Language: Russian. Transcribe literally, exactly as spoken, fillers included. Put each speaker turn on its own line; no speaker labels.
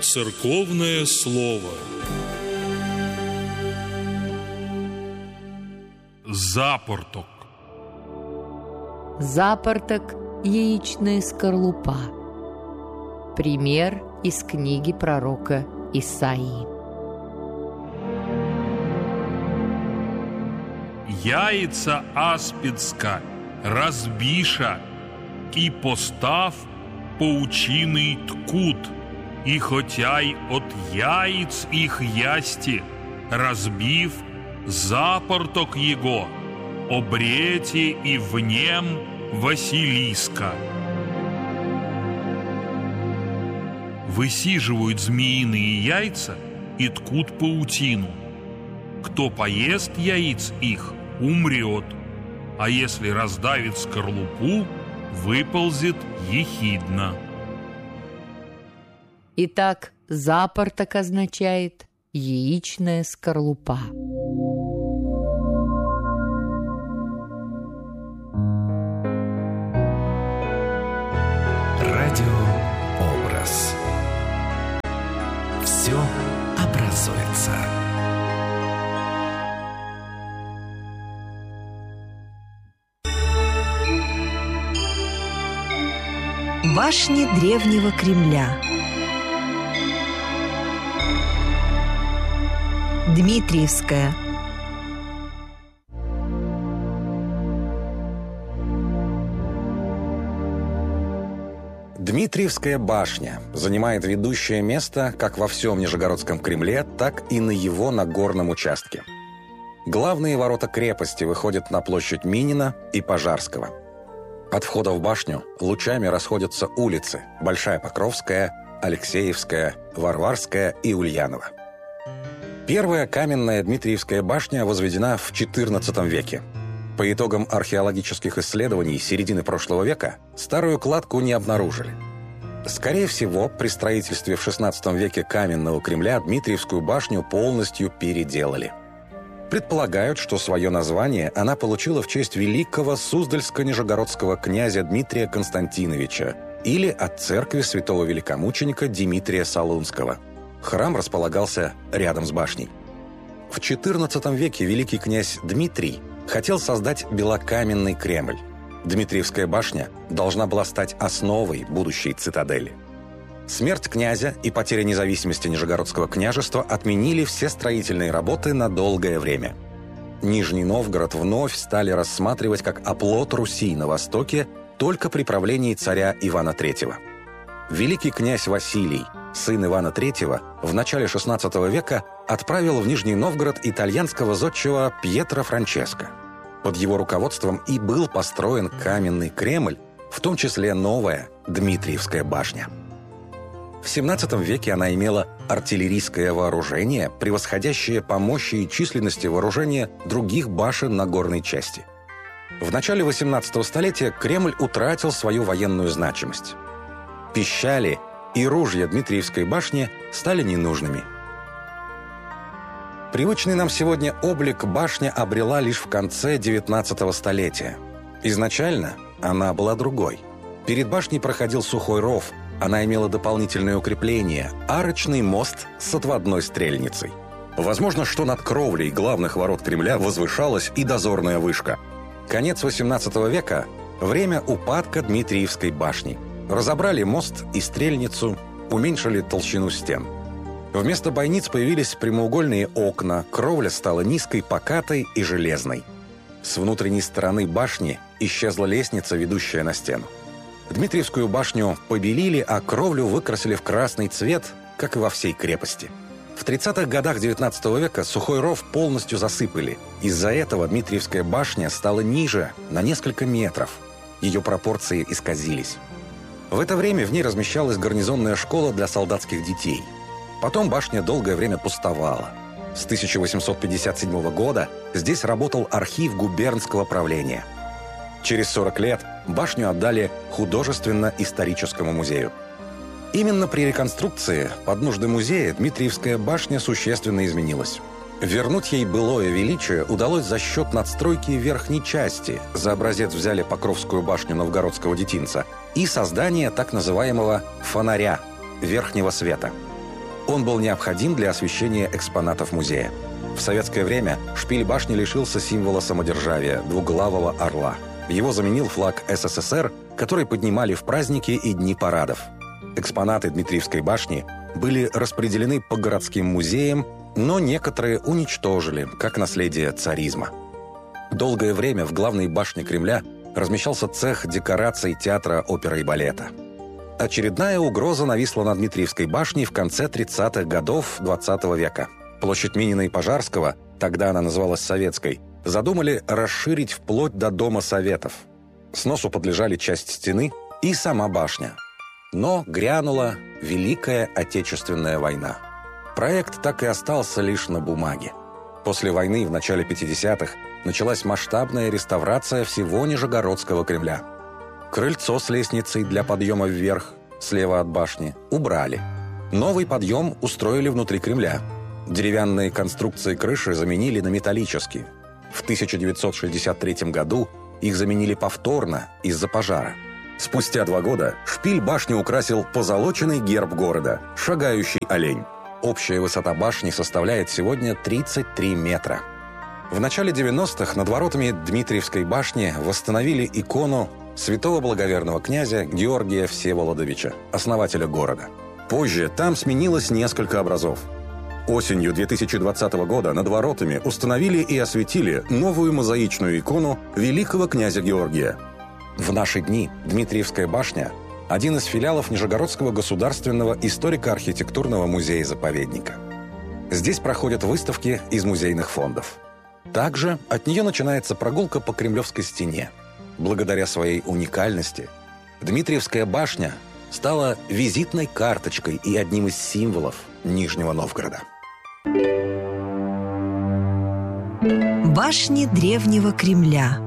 Церковное слово. Запорток.
Запорток – яичная скорлупа. Пример из книги пророка Исаии.
Яйца аспидска разбиша, и постав паучиный ткут, и хотяй от яиц их ясти, разбив запорток его, обрете и в нем Василиска. Высиживают змеиные яйца и ткут паутину. Кто поест яиц их, умрет, а если раздавит скорлупу, выползет ехидно.
Итак, запорток означает яичная скорлупа.
Радиообраз. Все образуется.
Башни древнего Кремля. Дмитриевская.
Дмитриевская башня занимает ведущее место как во всем Нижегородском Кремле, так и на его Нагорном участке. Главные ворота крепости выходят на площадь Минина и Пожарского. От входа в башню лучами расходятся улицы – Большая Покровская, Алексеевская, Варварская и Ульянова. Первая каменная Дмитриевская башня возведена в четырнадцатом веке. По итогам археологических исследований середины прошлого века старую кладку не обнаружили. Скорее всего, при строительстве в шестнадцатом веке каменного Кремля Дмитриевскую башню полностью переделали. Предполагают, что свое название она получила в честь великого суздальско-нижегородского князя Дмитрия Константиновича или от церкви святого великомученика Димитрия Солунского. Храм располагался рядом с башней. В четырнадцатом веке великий князь Дмитрий хотел создать белокаменный Кремль. Дмитриевская башня должна была стать основой будущей цитадели. Смерть князя и потеря независимости Нижегородского княжества отменили все строительные работы на долгое время. Нижний Новгород вновь стали рассматривать как оплот Руси на востоке только при правлении царя Ивана Третьего. Великий князь Василий, сын Ивана Третьего, в начале шестнадцатого века отправил в Нижний Новгород итальянского зодчего Пьетро Франческо. Под его руководством и был построен каменный Кремль, в том числе новая Дмитриевская башня. В семнадцатом веке она имела артиллерийское вооружение, превосходящее по мощи и численности вооружения других башен Нагорной части. В начале восемнадцатого столетия Кремль утратил свою военную значимость. Пищали и ружья Дмитриевской башни стали ненужными. Привычный нам сегодня облик башня обрела лишь в конце девятнадцатого столетия. Изначально она была другой. Перед башней проходил сухой ров, она имела дополнительное укрепление – арочный мост с отводной стрельницей. Возможно, что над кровлей главных ворот Кремля возвышалась и дозорная вышка. Конец восемнадцатого века – время упадка Дмитриевской башни. Разобрали мост и стрельницу, уменьшили толщину стен. Вместо бойниц появились прямоугольные окна, кровля стала низкой, покатой и железной. С внутренней стороны башни исчезла лестница, ведущая на стену. Дмитриевскую башню побелили, а кровлю выкрасили в красный цвет, как и во всей крепости. В тридцатых годах девятнадцатого века сухой ров полностью засыпали. Из-за этого Дмитриевская башня стала ниже на несколько метров. Ее пропорции исказились. В это время в ней размещалась гарнизонная школа для солдатских детей. Потом башня долгое время пустовала. С тысяча восемьсот пятьдесят седьмого года здесь работал архив губернского правления. Через сорок лет башню отдали художественно-историческому музею. Именно при реконструкции под нужды музея Дмитриевская башня существенно изменилась. Вернуть ей былое величие удалось за счет надстройки верхней части, за образец взяли Покровскую башню новгородского детинца, и создания так называемого «фонаря» – верхнего света. Он был необходим для освещения экспонатов музея. В советское время шпиль башни лишился символа самодержавия – двуглавого орла. Его заменил флаг эс эс эс эр, который поднимали в праздники и дни парадов. Экспонаты Дмитриевской башни были распределены по городским музеям, но некоторые уничтожили, как наследие царизма. Долгое время в главной башне Кремля размещался цех декораций театра, оперы и балета. Очередная угроза нависла над Дмитриевской башней в конце тридцатых годов двадцатого века. Площадь Минина и Пожарского, тогда она называлась Советской, задумали расширить вплоть до Дома Советов. Сносу подлежали часть стены и сама башня. Но грянула Великая Отечественная война. Проект так и остался лишь на бумаге. После войны в начале пятидесятых началась масштабная реставрация всего Нижегородского Кремля. Крыльцо с лестницей для подъема вверх, слева от башни, убрали. Новый подъем устроили внутри Кремля. Деревянные конструкции крыши заменили на металлические. В тысяча девятьсот шестьдесят третьем году их заменили повторно из-за пожара. Спустя два года шпиль башни украсил позолоченный герб города – шагающий олень. Общая высота башни составляет сегодня тридцать три метра. В начале девяностых над воротами Дмитриевской башни восстановили икону святого благоверного князя Георгия Всеволодовича, основателя города. Позже там сменилось несколько образов. Осенью две тысячи двадцатого года над воротами установили и осветили новую мозаичную икону великого князя Георгия. В наши дни Дмитриевская башня – один из филиалов Нижегородского государственного историко-архитектурного музея-заповедника. Здесь проходят выставки из музейных фондов. Также от нее начинается прогулка по Кремлевской стене. Благодаря своей уникальности Дмитриевская башня стала визитной карточкой и одним из символов Нижнего Новгорода.
Башни древнего Кремля.